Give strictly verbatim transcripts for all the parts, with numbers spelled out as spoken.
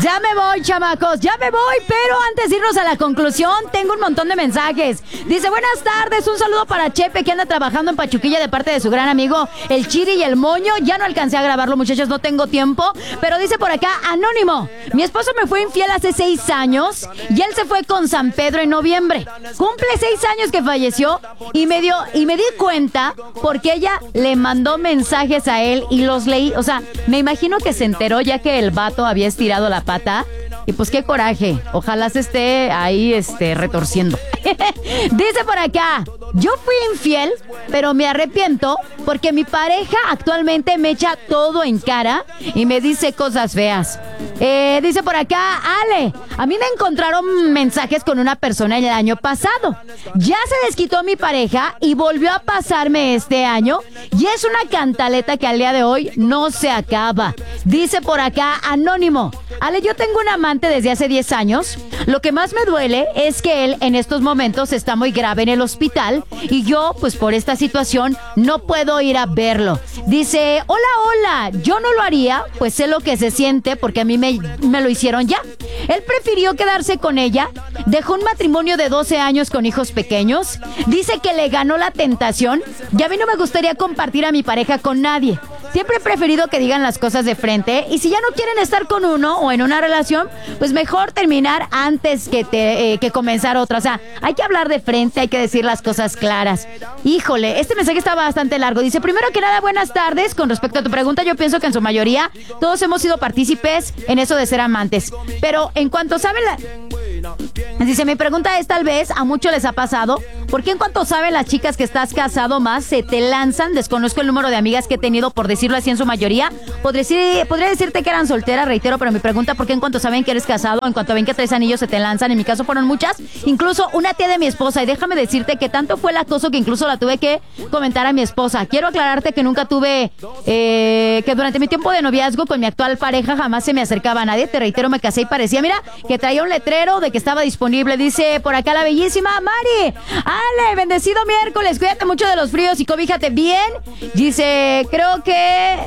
Ya me voy, chamacos, ya me voy, pero antes de irnos a la conclusión, tengo un montón de mensajes. Dice, buenas tardes, un saludo para Chepe, que anda trabajando en Pachuquilla de parte de su gran amigo, el Chiri y el Moño. Ya no alcancé a grabarlo, muchachos, no tengo tiempo, pero dice por acá, anónimo, mi esposo me fue infiel hace seis años y él se fue con San Pedro en noviembre. Cumple seis años que falleció y me dio, y me di cuenta porque ella le mandó mensajes a él y los leí. O sea, me imagino que se enteró ya que el vato había estirado la pata. Y pues qué coraje. Ojalá se esté ahí este, retorciendo. Dice por acá, yo fui infiel, pero me arrepiento porque mi pareja actualmente me echa todo en cara y me dice cosas feas. Eh, dice por acá, Ale, a mí me encontraron mensajes con una persona el año pasado. Ya se desquitó mi pareja y volvió a pasarme este año. Y es una cantaleta que al día de hoy no se acaba. Dice por acá, anónimo, Ale, yo tengo un amante desde hace diez años. Lo que más me duele es que él en estos momentos está muy grave en el hospital y yo, pues por esta situación, no puedo ir a verlo. Dice, hola, hola, yo no lo haría, pues sé lo que se siente porque a mí me, me lo hicieron ya. Él prefirió quedarse con ella, dejó un matrimonio de doce años con hijos pequeños, dice que le ganó la tentación y a mí no me gustaría compartir a mi pareja con nadie. Siempre he preferido que digan las cosas de frente y si ya no quieren estar con uno o en una relación, pues mejor terminar antes que, te, eh, que comenzar otra. O sea, hay que hablar de frente, hay que decir las cosas claras. Híjole, este mensaje está bastante largo. Dice, primero que nada, buenas tardes. Con respecto a tu pregunta, yo pienso que en su mayoría todos hemos sido partícipes en eso de ser amantes. Pero en cuanto saben la... Dice, mi pregunta es, tal vez a muchos les ha pasado, porque en cuanto saben las chicas que estás casado más, se te lanzan. Desconozco el número de amigas que he tenido, por decirlo así, en su mayoría. Podría, decir, podría decirte que eran solteras, reitero, pero mi pregunta, ¿por qué en cuanto saben que eres casado, en cuanto ven que traes anillos, se te lanzan? En mi caso fueron muchas, incluso una tía de mi esposa, y déjame decirte que tanto fue el acoso que incluso la tuve que comentar a mi esposa. Quiero aclararte que nunca tuve, eh, que durante mi tiempo de noviazgo con mi actual pareja jamás se me acercaba a nadie. Te reitero, me casé y parecía, mira, que traía un letrero de que estaba disponible. Dice por acá la bellísima Mari, Ale, bendecido miércoles, cuídate mucho de los fríos y cobíjate bien. Dice, creo que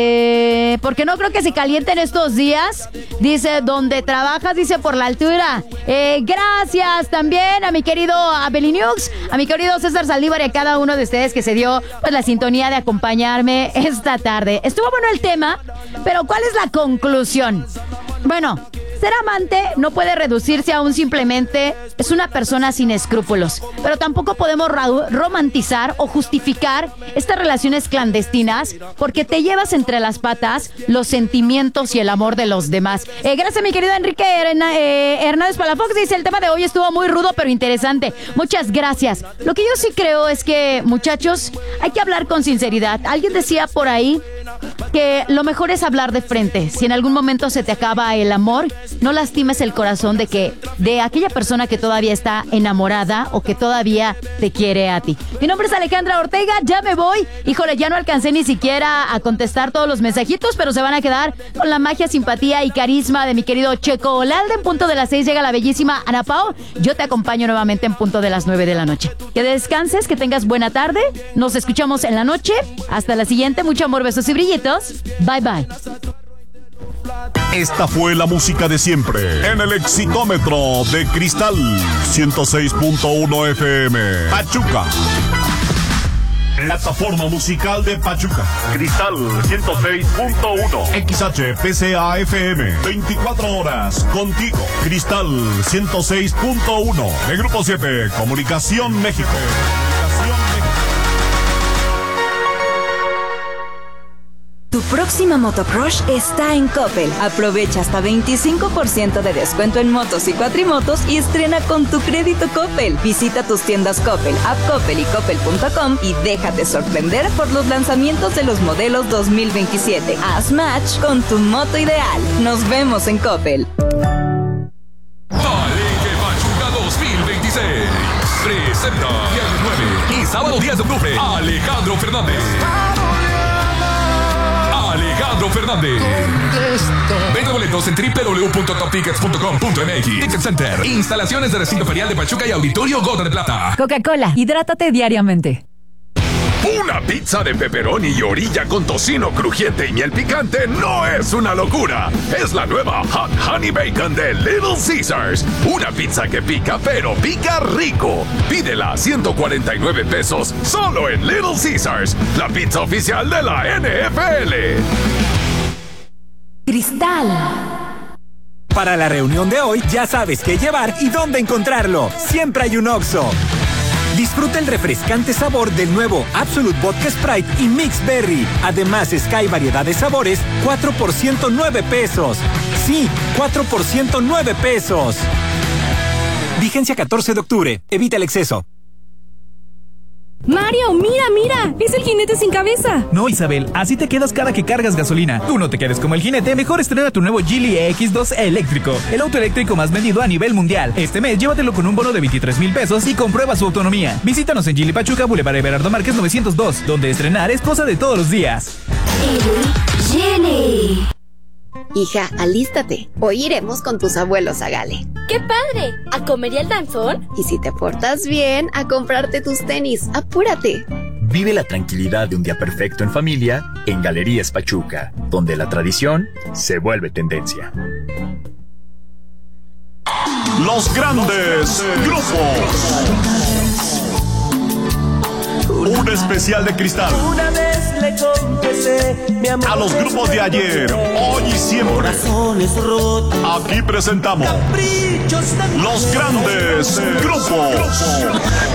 eh, porque no creo que se calienten estos días. Dice, donde trabajas, dice, por la altura. eh, Gracias también a mi querido Abelinux, a mi querido César Saldívar y a cada uno de ustedes que se dio pues la sintonía de acompañarme esta tarde. Estuvo bueno el tema, pero ¿cuál es la conclusión? Bueno, ser amante no puede reducirse a un simplemente es una persona sin escrúpulos, pero tampoco podemos ra- romantizar o justificar estas relaciones clandestinas porque te llevas entre las patas los sentimientos y el amor de los demás. Eh, gracias, mi querido Enrique Herna- eh, Hernández Palafox. Dice, el tema de hoy estuvo muy rudo pero interesante. Muchas gracias. Lo que yo sí creo es que, muchachos, hay que hablar con sinceridad. Alguien decía por ahí que lo mejor es hablar de frente. Si en algún momento se te acaba el amor, no lastimes el corazón de que de aquella persona que todavía está enamorada o que todavía te quiere a ti. Mi nombre es Alejandra Ortega, ya me voy. Híjole, ya no alcancé ni siquiera a contestar todos los mensajitos, pero se van a quedar con la magia, simpatía y carisma de mi querido Checo Olalde. En punto de las seis llega la bellísima Ana Pao. Yo te acompaño nuevamente en punto de las nueve de la noche. Que descanses, que tengas buena tarde. Nos escuchamos en la noche. Hasta la siguiente. Mucho amor, besos y brillitos. Bye, bye. Esta fue la música de siempre en el Exitómetro de Cristal ciento seis punto uno F M Pachuca. Plataforma musical de Pachuca. Cristal ciento seis punto uno X H P C A F M. veinticuatro horas contigo. Cristal ciento seis punto uno de Grupo siete Comunicación México. Tu próxima motocrush está en Coppel. Aprovecha hasta veinticinco por ciento de descuento en motos y cuatrimotos y estrena con tu crédito Coppel. Visita tus tiendas Coppel, App Coppel y Coppel punto com y déjate sorprender por los lanzamientos de los modelos dos mil veintisiete. Haz match con tu moto ideal. Nos vemos en Coppel. Palenque Pachuca dos mil veintiséis presenta viernes nueve y sábado diez de octubre Alejandro Fernández. Alejandro Fernández. Venta boletos en doble u doble u doble u punto top tickets punto com punto m x. Ticket Center. Instalaciones de recinto ferial de Pachuca y Auditorio Gota de Plata. Coca-Cola, hidrátate diariamente. Una Una pizza de pepperoni y orilla con tocino crujiente y miel picante no es una locura. Es la nueva Hot Honey Bacon de Little Caesars. Una pizza que pica, pero pica rico. Pídela a ciento cuarenta y nueve pesos solo en Little Caesars, la pizza oficial de la N F L. Cristal. Para la reunión de hoy ya sabes qué llevar y dónde encontrarlo. Siempre hay un Oxxo. Disfruta el refrescante sabor del nuevo Absolute Vodka Sprite y Mix Berry. Además, Sky variedad de sabores, cuatro por ciento nueve pesos. Sí, cuatro por ciento nueve pesos. Vigencia catorce de octubre. Evita el exceso. Mario, mira, mira, es el jinete sin cabeza. No, Isabel, así te quedas cada que cargas gasolina. Tú no te quedes como el jinete, mejor estrena tu nuevo Geely E X dos eléctrico, el auto eléctrico más vendido a nivel mundial. Este mes llévatelo con un bono de veintitrés mil pesos y comprueba su autonomía. Visítanos en Geely Pachuca, Boulevard Everardo Márquez novecientos dos, donde estrenar es cosa de todos los días. Geely. Hija, alístate. Hoy iremos con tus abuelos a Gale. ¡Qué padre! ¿A comer y al danzón? Y si te portas bien, a comprarte tus tenis. ¡Apúrate! Vive la tranquilidad de un día perfecto en familia en Galerías Pachuca, donde la tradición se vuelve tendencia. Los grandes grupos. Un especial de Cristal. Una vez le confesé mi amor. A los grupos de ayer, hoy y siempre. Corazones rotos. Aquí presentamos Caprichos de los grandes grupos.